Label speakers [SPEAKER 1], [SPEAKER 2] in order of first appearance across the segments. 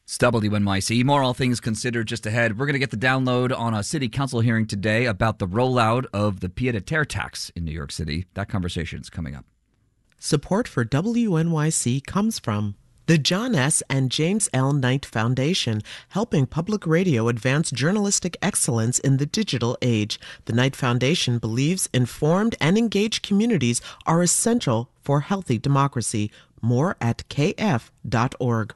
[SPEAKER 1] It's WNYC. More All Things Considered just ahead. We're going to get the download on a city council hearing today about the rollout of the pied-à-terre tax in New York City. That conversation is coming up.
[SPEAKER 2] Support for WNYC comes from the John S. and James L. Knight Foundation, helping public radio advance journalistic excellence in the digital age. The Knight Foundation believes informed and engaged communities are essential for healthy democracy. More at kf.org.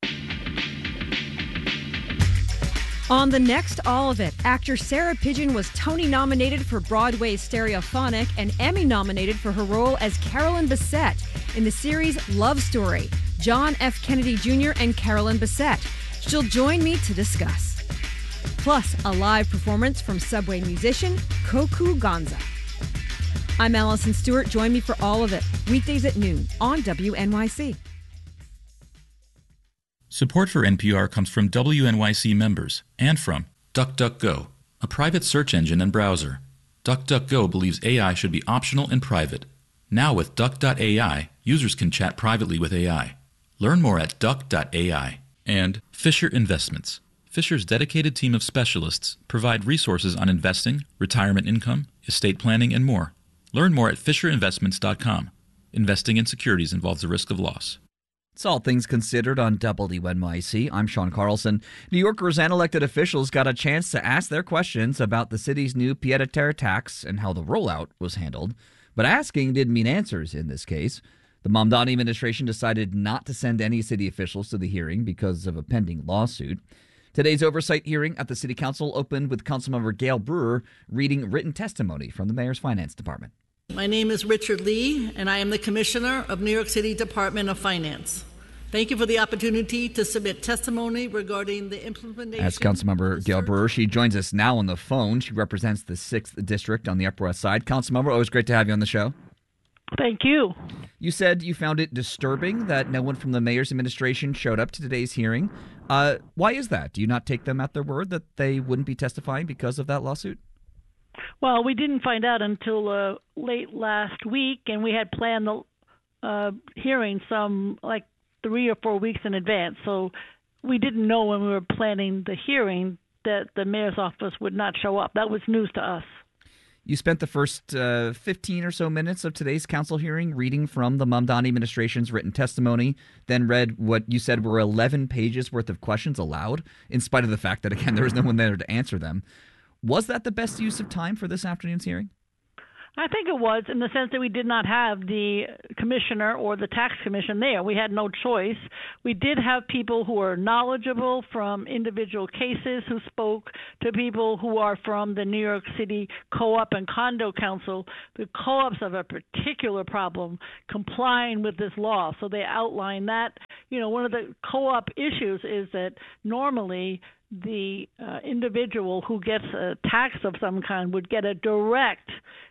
[SPEAKER 3] On the next All of It, actor Sarah Pidgeon was Tony-nominated for Broadway's Stereophonic and Emmy-nominated for her role as Carolyn Bessette in the series Love Story. John F. Kennedy Jr. and Carolyn Bessette. She'll join me to discuss. Plus, a live performance from Subway musician Koku Gonza. I'm Allison Stewart. Join me for All of It, weekdays at noon on WNYC.
[SPEAKER 4] Support for NPR comes from WNYC members and from DuckDuckGo, a private search engine and browser. DuckDuckGo believes AI should be optional and private. Now with Duck.ai, users can chat privately with AI. Learn more at Duck.ai. And Fisher Investments. Fisher's dedicated team of specialists provide resources on investing, retirement income, estate planning, and more. Learn more at FisherInvestments.com. Investing in securities involves the risk of loss.
[SPEAKER 1] It's All Things Considered on WNYC. I'm Sean Carlson. New Yorkers and elected officials got a chance to ask their questions about the city's new pied-à-terre tax and how the rollout was handled. But asking didn't mean answers in this case. The Mamdani administration decided not to send any city officials to the hearing because of a pending lawsuit. Today's oversight hearing at the city council opened with Councilmember Gail Brewer reading written testimony from the mayor's finance department.
[SPEAKER 5] My name is Richard Lee, and I am the Commissioner of New York City Department of Finance. Thank you for the opportunity to submit testimony regarding the implementation.
[SPEAKER 1] As Councilmember Gail Brewer, she joins us now on the phone. She represents the 6th District on the Upper West Side. Councilmember, always great to have you on the show.
[SPEAKER 6] Thank you.
[SPEAKER 1] You said you found it disturbing that no one from the mayor's administration showed up to today's hearing. Why is that? Do you not take them at their word that they wouldn't be testifying because of that lawsuit?
[SPEAKER 6] Well, we didn't find out until late last week, and we had planned the hearing some 3 or 4 weeks in advance. So we didn't know when we were planning the hearing that the mayor's office would not show up. That was news to us.
[SPEAKER 1] You spent the first 15 or so minutes of today's council hearing reading from the Mamdani administration's written testimony, then read what you said were 11 pages worth of questions aloud, in spite of the fact that, again, there was no one there to answer them. Was that the best use of time for this afternoon's hearing?
[SPEAKER 6] I think it was, in the sense that we did not have the commissioner or the tax commission there. We had no choice. We did have people who are knowledgeable from individual cases who spoke to people who are from the New York City Co-op and Condo Council. The co-ops have a particular problem complying with this law, so they outline that. You know, one of the co-op issues is that normally the individual who gets a tax of some kind would get a direct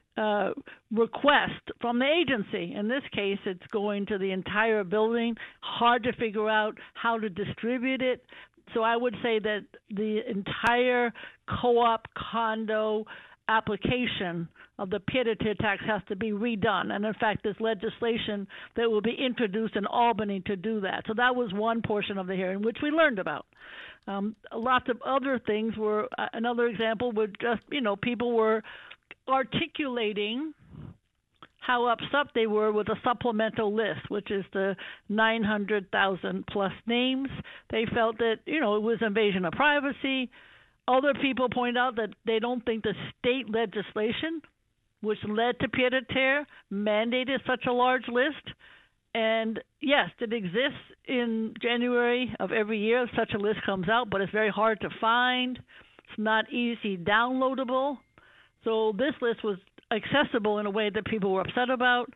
[SPEAKER 6] request from the agency. In this case, it's going to the entire building. Hard to figure out how to distribute it. So I would say that the entire co-op condo application of the pied-à-terre tax has to be redone. And in fact, there's legislation that will be introduced in Albany to do that. So that was one portion of the hearing, which we learned about. Lots of other things were, another example would just, people were articulating how upset they were with a supplemental list, which is the 900,000 plus names. They felt that, it was invasion of privacy. Other people point out that they don't think the state legislation, which led to pied-à-terre, mandated such a large list. And yes, it exists in January of every year. Such a list comes out, but it's very hard to find. It's not easy downloadable. So this list was accessible in a way that people were upset about.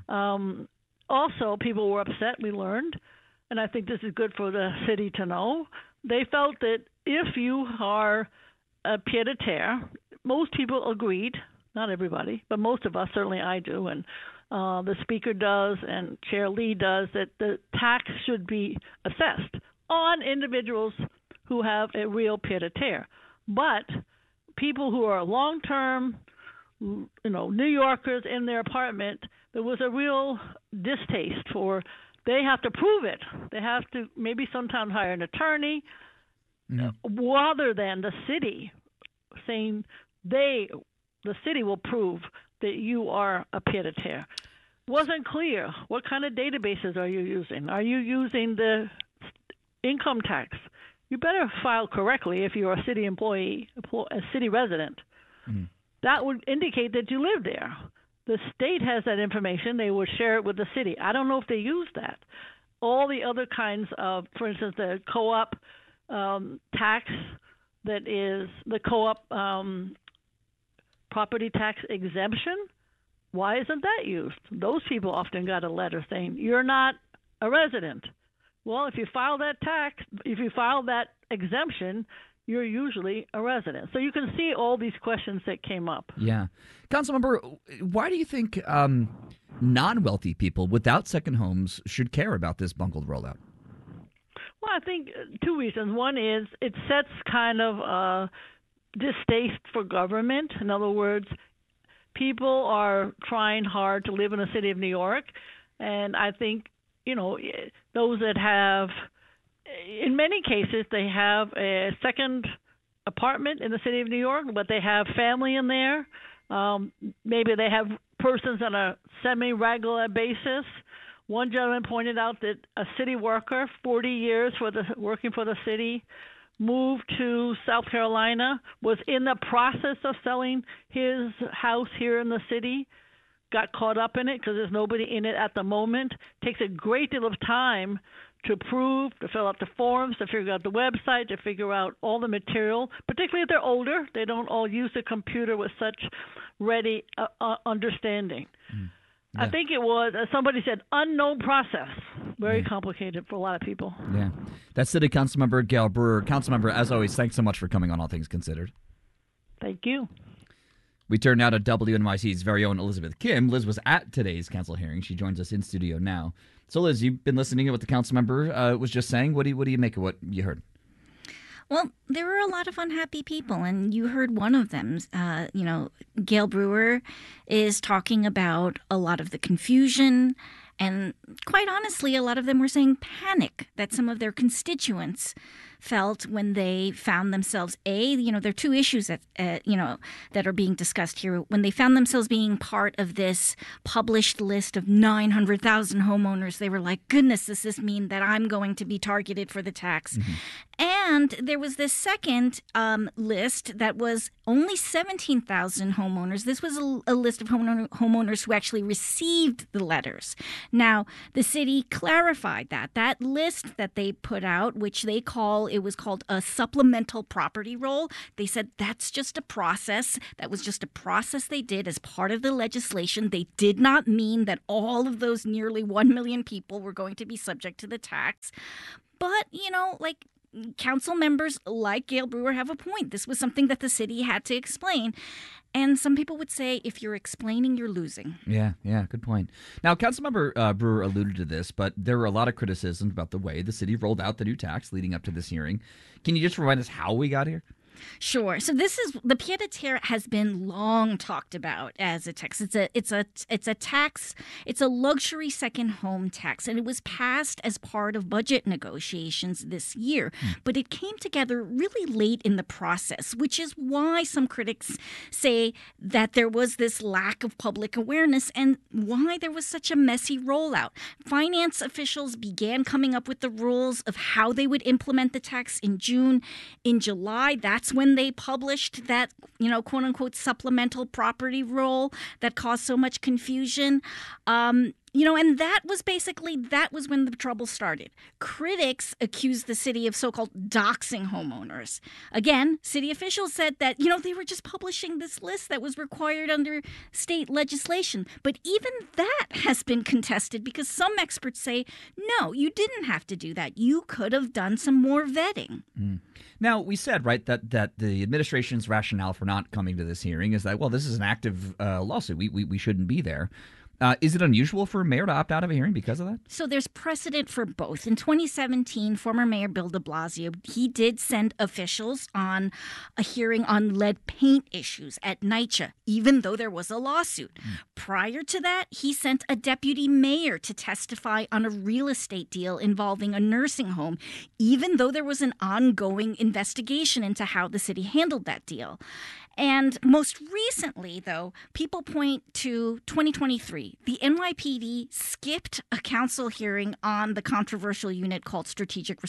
[SPEAKER 6] Also, people were upset, we learned, and I think this is good for the city to know. They felt that if you are a pied-à-terre, most people agreed, not everybody, but most of us, certainly I do, and the Speaker does and Chair Lee does, that the tax should be assessed on individuals who have a real pied-à-terre. But people who are long-term, New Yorkers in their apartment, there was a real distaste for they have to prove it. They have to maybe sometimes hire an attorney, rather than the city saying the city will prove that you are a pied-à-terre. Wasn't clear. What kind of databases are you using? Are you using the income tax? You better file correctly if you're a city employee, a city resident. That would indicate that you live there. The state has that information. They would share it with the city. I don't know if they use that. All the other kinds of, for instance, the co-op tax, that is the co-op property tax exemption, why isn't that used? Those people often got a letter saying, you're not a resident. Well, if you file that exemption, you're usually a resident. So you can see all these questions that came up.
[SPEAKER 1] Yeah. Councilmember, why do you think non-wealthy people without second homes should care about this bungled rollout?
[SPEAKER 6] Well, I think two reasons. One is it sets kind of a distaste for government. In other words, people are trying hard to live in the city of New York, and I think, those that have, in many cases, they have a second apartment in the city of New York, but they have family in there. Maybe they have persons on a semi-regular basis. One gentleman pointed out that a city worker, 40 years working for the city, moved to South Carolina, was in the process of selling his house here in the city, got caught up in it because there's nobody in it at the moment. Takes a great deal of time to prove, to fill out the forms, to figure out the website, to figure out all the material, particularly if they're older. They don't all use the computer with such ready understanding. Yeah. I think it was, as somebody said, unknown process. Very complicated for a lot of people.
[SPEAKER 1] Yeah. That's City Councilmember Gail Brewer. Councilmember, as always, thanks so much for coming on All Things Considered.
[SPEAKER 6] Thank you.
[SPEAKER 1] We turn now to WNYC's very own Elizabeth Kim. Liz was at today's council hearing. She joins us in studio now. So, Liz, you've been listening to what the council member was just saying. What do you make of what you heard?
[SPEAKER 7] Well, there were a lot of unhappy people, and you heard one of them. Gail Brewer is talking about a lot of the confusion, and quite honestly, a lot of them were saying panic that some of their constituents felt when they found themselves, there are two issues that are being discussed here. When they found themselves being part of this published list of 900,000 homeowners, they were like, goodness, does this mean that I'm going to be targeted for the tax? Mm-hmm. And there was this second list that was only 17,000 homeowners. This was a list of homeowners who actually received the letters. Now, the city clarified that list that they put out, which it was called a supplemental property roll. They said that's just a process. That was just a process they did as part of the legislation. They did not mean that all of those nearly 1 million people were going to be subject to the tax. But, council members like Gail Brewer have a point. This was something that the city had to explain. And some people would say, if you're explaining, you're losing. Yeah,
[SPEAKER 1] good point. Now, Councilmember Brewer alluded to this, but there were a lot of criticisms about the way the city rolled out the new tax leading up to this hearing. Can you just remind us how we got here?
[SPEAKER 7] Sure. So the pied-à-terre has been long talked about as a tax. It's a tax. It's a luxury second home tax, and it was passed as part of budget negotiations this year. But it came together really late in the process, which is why some critics say that there was this lack of public awareness and why there was such a messy rollout. Finance officials began coming up with the rules of how they would implement the tax in June. In July, that's when they published that, quote unquote, supplemental property roll that caused so much confusion. And that was when the trouble started. Critics accused the city of so-called doxing homeowners. Again, city officials said that, they were just publishing this list that was required under state legislation. But even that has been contested because some experts say, no, you didn't have to do that. You could have done some more vetting.
[SPEAKER 1] Now, we said, right, that the administration's rationale for not coming to this hearing is that, well, this is an active lawsuit. We shouldn't be there. Is it unusual for a mayor to opt out of a hearing because of that?
[SPEAKER 7] So there's precedent for both. In 2017, former Mayor Bill de Blasio, he did send officials on a hearing on lead paint issues at NYCHA, even though there was a lawsuit. prior to that, he sent a deputy mayor to testify on a real estate deal involving a nursing home, even though there was an ongoing investigation into how the city handled that deal. And most recently, though, people point to 2023. The NYPD skipped a council hearing on the controversial unit called the Strategic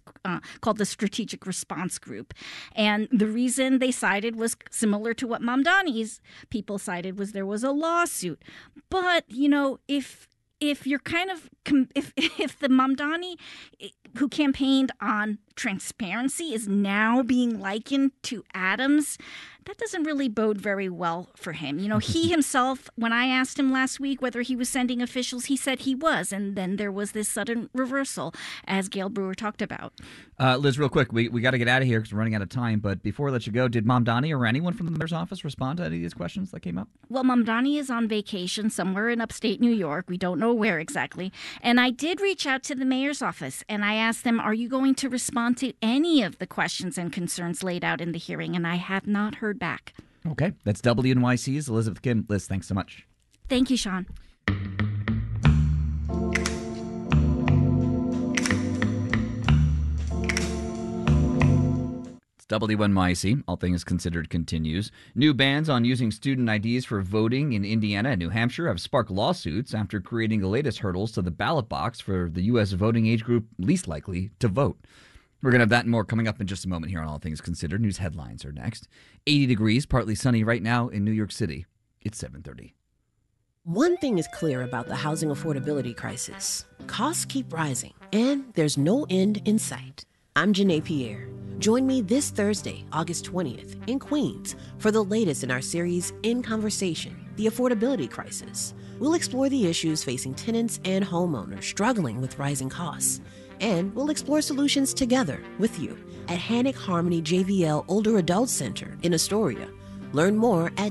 [SPEAKER 7] Response Group. And the reason they cited was similar to what Mamdani's people cited, was there was a lawsuit. But, you know, if you're kind of if the Mamdani who campaigned on transparency is now being likened to Adams, that doesn't really bode very well for him. You know, he himself, when I asked him last week whether he was sending officials, he said he was. And then there was this sudden reversal, as Gail Brewer talked about.
[SPEAKER 1] Liz, real quick, we got to get out of here because we're running out of time. But before we let you go, did Mamdani or anyone from the mayor's office respond to any of these questions that came up?
[SPEAKER 7] Well, Mamdani is on vacation somewhere in upstate New York. We don't know where exactly. And I did reach out to the mayor's office, and I asked them, are you going to respond to any of the questions and concerns laid out in the hearing? And I have not heard back.
[SPEAKER 1] Okay. That's WNYC's Elizabeth Kim. Liz, thanks so much.
[SPEAKER 7] Thank you, Sean.
[SPEAKER 1] It's WNYC. All Things Considered continues. New bans on using student IDs for voting in Indiana and New Hampshire have sparked lawsuits after creating the latest hurdles to the ballot box for the U.S. voting age group least likely to vote. We're going to have that and more coming up in just a moment here on All Things Considered. News headlines are next. 80 degrees, partly sunny right now in New York City. It's 7:30.
[SPEAKER 8] One thing is clear about the housing affordability crisis. Costs keep rising, and there's no end in sight. I'm Janae Pierre. Join me this Thursday, August 20th, in Queens for the latest in our series, In Conversation, The Affordability Crisis. We'll explore the issues facing tenants and homeowners struggling with rising costs. And we'll explore solutions together with you at Hannock Harmony JVL Older Adult Center in Astoria. Learn more at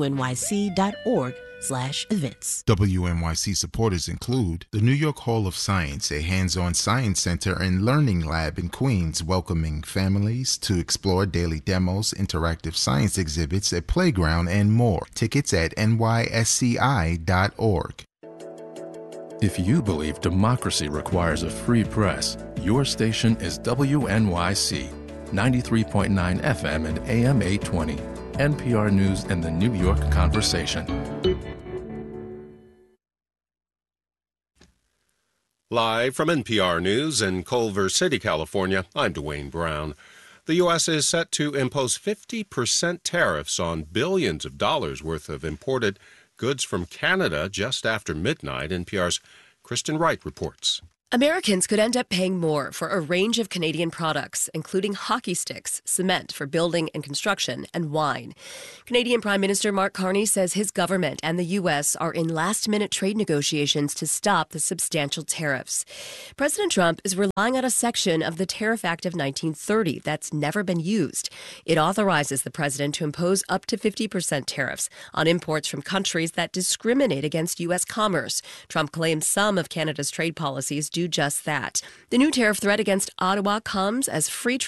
[SPEAKER 8] wnyc.org/events.
[SPEAKER 9] WNYC supporters include the New York Hall of Science, a hands-on science center and learning lab in Queens, welcoming families to explore daily demos, interactive science exhibits, a playground, and more. Tickets at nysci.org.
[SPEAKER 10] If you believe democracy requires a free press, your station is WNYC, 93.9 FM and AM 820, NPR News and the New York Conversation.
[SPEAKER 11] Live from NPR News in Culver City, California, I'm Dwayne Brown. The U.S. is set to impose 50% tariffs on billions of dollars worth of imported goods from Canada just after midnight. NPR's Kristen Wright reports.
[SPEAKER 12] Americans could end up paying more for a range of Canadian products, including hockey sticks, cement for building and construction, and wine. Canadian Prime Minister Mark Carney says his government and the U.S. are in last-minute trade negotiations to stop the substantial tariffs. President Trump is relying on a section of the Tariff Act of 1930 that's never been used. It authorizes the president to impose up to 50% tariffs on imports from countries that discriminate against U.S. commerce. Trump claims some of Canada's trade policies do just that. The new tariff threat against Ottawa comes as free